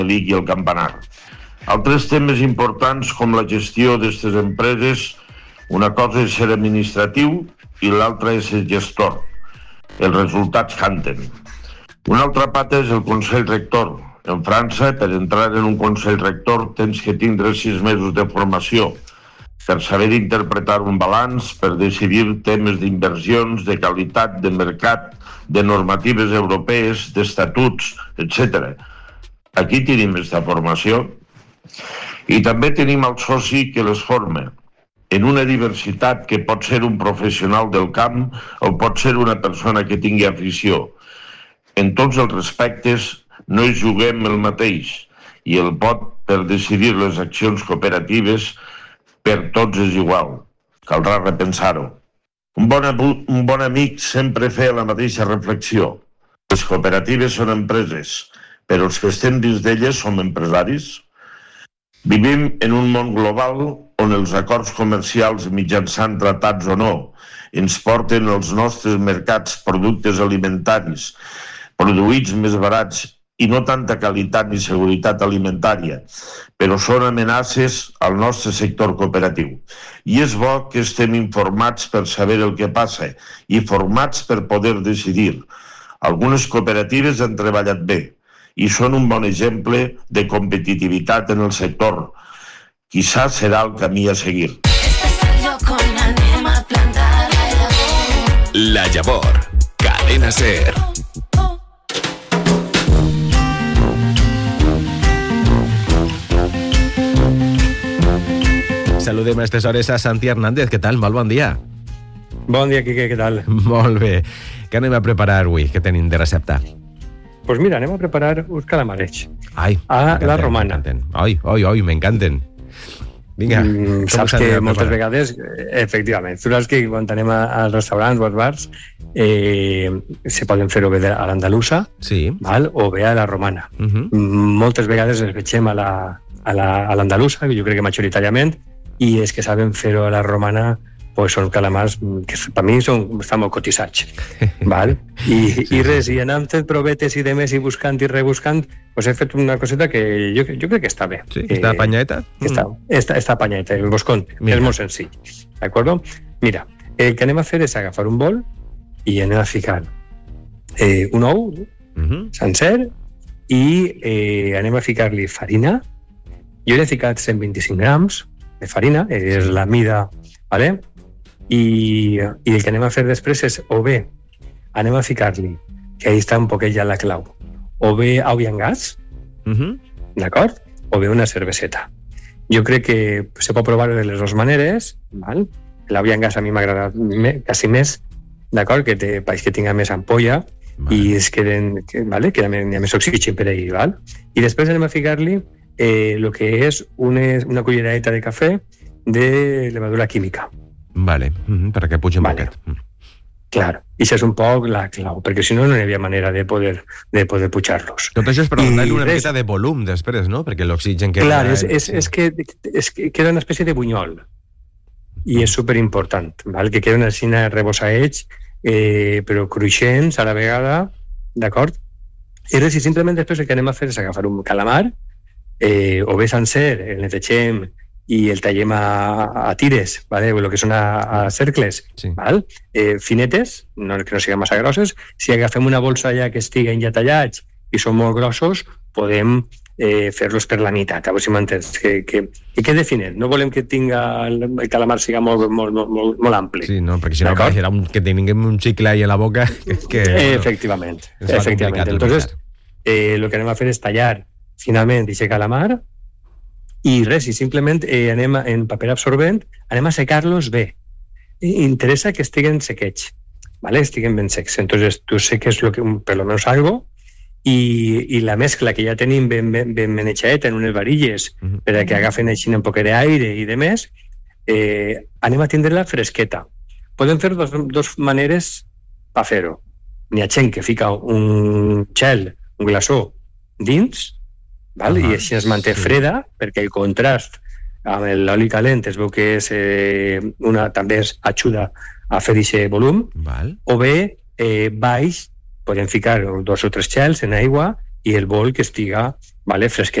Vic i el Campanar. Altres temes importants com la gestió d'aquestes empreses, una cosa és ser administratiu i l'altra és ser gestor. Els resultats canten. Una altra pata és el Consell Rector. En França, per entrar en un Consell Rector tens que tindre 6 mesos de formació per saber interpretar un balanç, per decidir temes d'inversions, de qualitat, de mercat, de normatives europees, d'estatuts, etc. Aquí tenim aquesta formació i també tenim el soci que les forma en una diversitat que pot ser un professional del camp o pot ser una persona que tingui afició. En tots els respectes no hi juguem el mateix i el vot per decidir les accions cooperatives per tots és igual. Caldrà repensar-ho. Un bon amic sempre feia la mateixa reflexió. Les cooperatives són empreses, però els que estem dins d'elles som empresaris. Vivim en un món global on els acords comercials, mitjançant tratats o no, ens porten als nostres mercats productes alimentaris, produïts més barats i no tanta qualitat ni seguretat alimentària, però són amenaces al nostre sector cooperatiu. I és bo que estem informats per saber el que passa i formats per poder decidir. Algunes cooperatives han treballat bé i són un bon exemple de competitivitat en el sector. Quizás serà el camí a seguir. La Llavor, Cadena SER. Saludem a aquestes hores a Santi Hernández. Què tal? Molt bon dia. Bon dia, Quique, què tal? Molt bé. Què anem a preparar avui? Què tenim de recepta? Pues mira, anem a preparar uns calamarets. Ai, a la romana. Ai, m'encanten. Vinga, saps que moltes vegades, efectivament, tu saps que quan anem als restaurants o als bars se poden fer o bé a l'andalusa, sí, o bé a la romana. Moltes vegades els veiem a l'andalusa, jo crec que majoritàriament, i és que saben fer-ho a la romana, pues són calamars que per mi estan molt cotitzats. I res, i anant fent provetes i demés i buscant i rebuscant, pues he fet una coseta que jo crec que està bé. Sí, està apanyeta? Està apanyeta, vos conte. És molt senzill. D'acord? Mira, el que anem a fer és agafar un bol i anem a ficar un ou sencer i anem a ficar-li farina. Jo he ficat 125 grams de farina, és la mida, vale? I el que anem a fer després és o bé anem a ficar-li, que ahí està un poquet ja la clau, o bé oli en gas, d'acord? O bé una cerveseta. Jo crec que se pot provar de les dues maneres, val? L'oli en gas a mi m'agrada quasi més, d'acord? Que tinga més ampolla i es queden, vale? Que hi ha més oxigen per ahí, val? I després anem a ficar-li el que és una culleradeta de cafè de levadura química. Vale, perquè pugi un poquet. Clar, i això és un poc la clau, perquè si no, no hi havia manera de poder pujar-los. Tot això és per donar-li una miqueta de volum després, no? Perquè l'oxigen queda... Clar, és que queda una espècie de bunyol, i és superimportant, que queden així rebosaets, però cruixents a la vegada, d'acord? I res, i simplement després el que anem a fer és agafar un calamar, o bé sencer, el netegem i el tallem a tires, ¿vale? El que són a cercles, sí. Finetes, que no siguin massa grosses. Si agafem una bolsa ja que estiguen ja tallats i són molt grossos, podem fer-los per la meitat, a veure si m'entens, que quede finet. No volem que el calamar siga molt ampli. Sí, no, perquè si no pareixerà que tinguem un xicle ahí en la boca. Efectivament. Entonces, el que anem a fer és tallar finalment aquest calamar i res, i simplement anem en paper absorbent, anem a secar-los bé. Interessa que estiguen sequets, ¿vale? Estiguen ben secs. Entonces, tu seques per lo menos algo i la mescla que ja tenim ben manejadeta en unes varilles per a que agafen així un poquet d'aire i de més, anem a tindre-la fresqueta. Podem fer dos maneres per fer-ho. N'hi ha gent que fica un gel, un glaçó dins, i així es manté freda, perquè el contrast amb l'oli calent es veu que també ajuda a fer aquest volum, o bé baix podem ficar 2 o 3 gels en aigua i el bol que estiga fresquet.